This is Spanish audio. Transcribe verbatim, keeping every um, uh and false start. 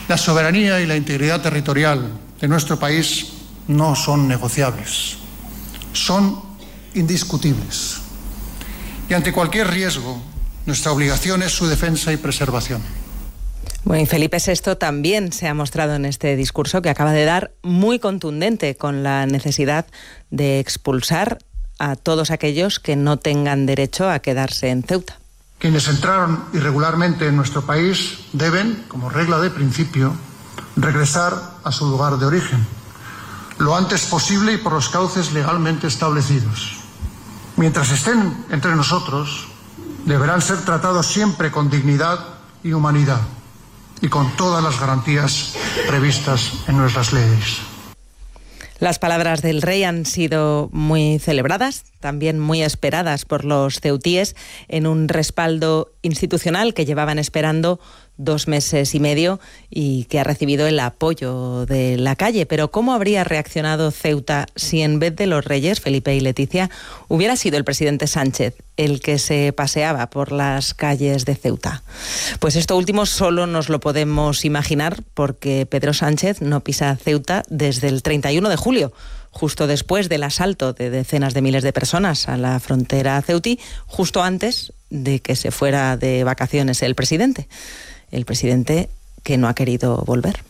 La soberanía y la integridad territorial de nuestro país no son negociables, son indiscutibles. Y ante cualquier riesgo, nuestra obligación es su defensa y preservación. Bueno, y Felipe sexto también se ha mostrado en este discurso que acaba de dar muy contundente con la necesidad de expulsar a todos aquellos que no tengan derecho a quedarse en Ceuta. Quienes entraron irregularmente en nuestro país deben, como regla de principio, regresar a su lugar de origen, lo antes posible y por los cauces legalmente establecidos. Mientras estén entre nosotros, deberán ser tratados siempre con dignidad y humanidad y con todas las garantías previstas en nuestras leyes. Las palabras del rey han sido muy celebradas, también muy esperadas por los ceutíes, en un respaldo institucional que llevaban esperando dos meses y medio y que ha recibido el apoyo de la calle. Pero ¿cómo habría reaccionado Ceuta si en vez de los reyes, Felipe y Leticia, hubiera sido el presidente Sánchez el que se paseaba por las calles de Ceuta? Pues esto último solo nos lo podemos imaginar porque Pedro Sánchez no pisa Ceuta desde el treinta y uno de julio, justo después del asalto de decenas de miles de personas a la frontera ceutí, justo antes de que se fuera de vacaciones el presidente. El presidente que no ha querido volver.